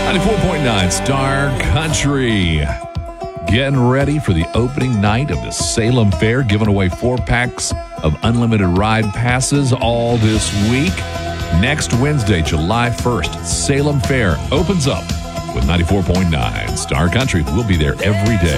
94.9 Star Country. Getting ready for the opening night of the Salem Fair, giving away 4-packs of unlimited ride passes all this week. Next Wednesday, July 1st, Salem Fair opens up with 94.9 Star Country. We'll be there every day.